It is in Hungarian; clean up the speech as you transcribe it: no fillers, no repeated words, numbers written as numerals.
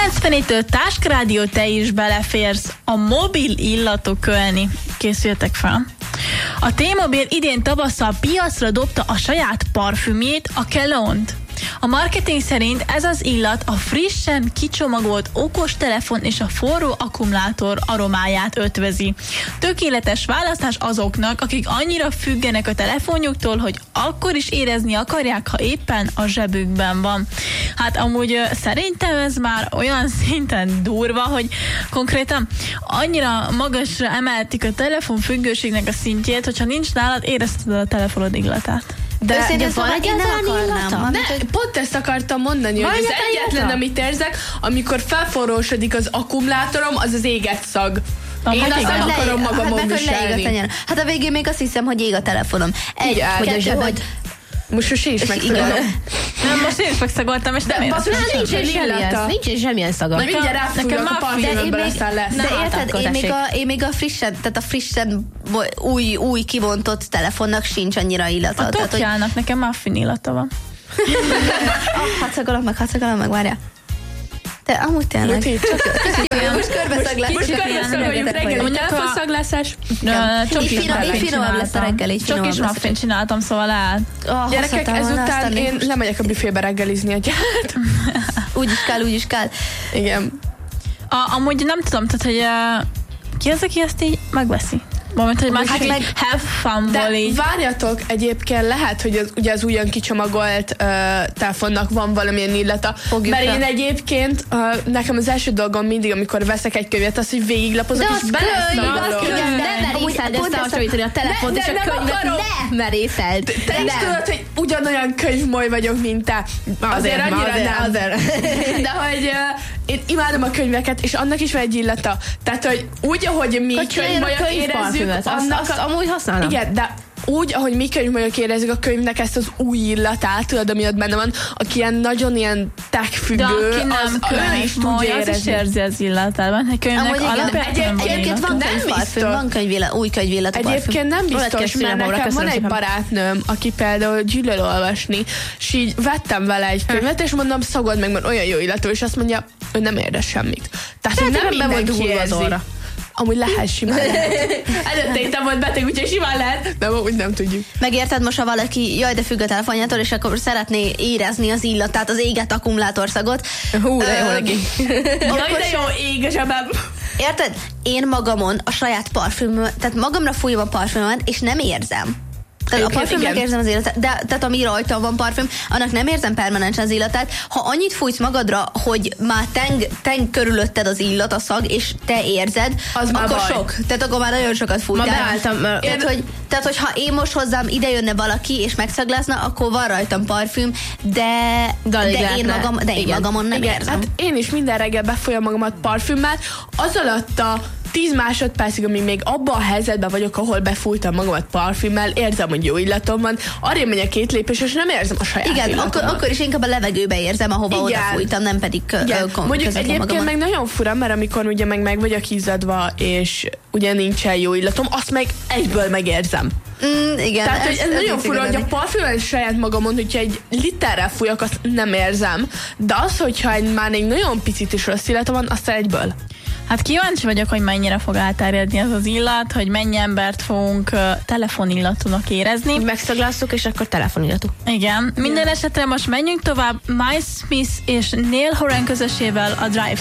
90-től Táskrádió, te is beleférsz a mobil illatok kölni. Készüljetek fel. A T-Mobile idén tavasszal piacra dobta a saját parfümjét, a Cologne-t. A marketing szerint ez az illat a frissen kicsomagolt okostelefon és a forró akkumulátor aromáját ötvözi. Tökéletes választás azoknak, akik annyira függenek a telefonjuktól, hogy akkor is érezni akarják, ha éppen a zsebükben van. Hát amúgy szerintem ez már olyan szinten durva, hogy konkrétan annyira magasra emeltik a telefonfüggőségnek a szintjét, hogyha nincs nálad, érezted a telefonod illatát. De van egyáltalán illata? Pont ezt akartam mondani, hogy az egyetlen, amit érzek, amikor felforrósodik az akkumulátorom, az az égett szag. Én azt nem akarom magamon viselni. Hát a végén még azt hiszem, hogy ég a telefonom. Hogy most én is megszagoltam. Nem, most én is megszagoltam, és nem éreztem. Nincs semmilyen szaga. Majd mindjárt ráfújok a parfümömből, aztán lesz. De érted, én még a frissen, új kivontott telefonnak sincs annyira illata. A Tokjának nekem muffin illata van. Hadd szagolom meg, várjál. De amúgy tényleg. Most körbeszagoljuk reggel, telefonszaglászás. Így finomabb lesz a reggel, így csak is muffin csináltam, szóval lehet. Gyerekek, ezután én lemegyek a büfébe reggelizni a gyárt. Úgy is kell. Igen. Amúgy nem tudom, tehát, hogy ki az, aki ezt így megveszi? Moment, hogy már have fun-ból így. Várjatok, egyébként lehet, hogy ugye az újon kicsomagolt telefonnak van valamilyen illata. Mert én egyébként nekem az első dolgom mindig, amikor veszek egy könyvet, az, hogy végiglapozok, és beleszagolom. Nem merészeld összehasonlítani a telefont és a könyvet. Nem merészeld. Te is tudod, hogy ugyanolyan könyvmoly vagyok, mint te. Azért annyira nem. De hogy én imádom a könyveket, és annak is van egy illata. Tehát, hogy úgy, ahogy mi könyvmolyok érezzük, azt amúgy használom. Igen, de úgy, ahogy mi könyvmolyok érezzük a könyvnek ezt az új illatát, tudod, ami ott benne van, aki ilyen nagyon ilyen tech-függő, az is tudja érezni. Az is érzi az illatában. Egy könyvnek alapján egyébként van új könyvillatú parfüm. Egyébként nem biztos, mert nekem van egy barátnőm, aki például gyűlöl olvasni, és így vettem vele egy könyvet, és mondom, szagod meg, mert olyan jó illatú, és azt mondja, ő nem érez semmit. Tehát nem mindenki érzi. Amúgy lehet, simán lehet. Előtte itt volt beteg, úgyhogy simán lehet, de úgy nem tudjuk. Megérted, most, ha valaki jaj, de függ a telefonjától, és akkor szeretné érezni az illatát, az égett akkumulátorszagot. Hú, de jó neki. Jaj, de jó ég a zsebem. Érted? Én magamon a saját parfümömet, tehát magamra fújom a parfümömet, és nem érzem. Tehát a parfümnek érzem az illatát, de tehát ami rajta van parfüm, annak nem érzem permanensen az illatát. Ha annyit fújsz magadra, hogy már teng körülötted az illat, a szag, és te érzed, az akkor sok. Tehát akkor már nagyon sokat fújtál. Tehát, hogyha én most hozzám ide jönne valaki, és megszaglázna, akkor van rajtam parfüm, de én magamon nem érzem. Hát én is minden reggel befolyam magamat parfümmel, az alatt a 10 másodpercig, amíg még abban a helyzetben vagyok, ahol befújtam magamat parfümmel, érzem, hogy jó illatom van, arra megyek 2 lépés, és nem érzem a saját illatomat. Akkor is inkább a levegőbe érzem, ahova odafújtam, nem pedig mondjuk egyébként meg nagyon fura, mert amikor ugye meg vagyok izzadva, és ugye nincsen jó illatom, azt meg egyből megérzem. Igen. Tehát, hogy ez nagyon fura, hogy a parfümön saját magamon, hogyha egy literrel fújok, azt nem érzem. De az, hogyha már egy nagyon picit is rossz illatom van, azt egyből. Hát kíváncsi vagyok, hogy mennyire fog elterjedni ez az illat, hogy mennyi embert fogunk telefonillatúnak érezni. Megszaglásszuk, és akkor telefonillatú. Igen. Minden esetre most menjünk tovább Miles Smith és Neil Horan közösével a Drive